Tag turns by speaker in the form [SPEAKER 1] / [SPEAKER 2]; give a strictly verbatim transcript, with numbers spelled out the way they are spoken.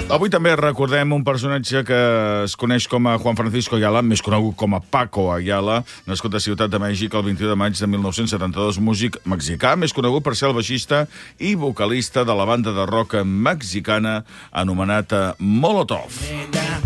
[SPEAKER 1] Avui també recordem un personatge que es coneix com a Juan Francisco Ayala, més conegut com a Paco Ayala, nascut a Ciutat de Mèxic el vint-i-u de maig de mil nou-cents setanta-dos, músic mexicà, més conegut per ser el baixista i vocalista de la banda de rock mexicana anomenat Molotov.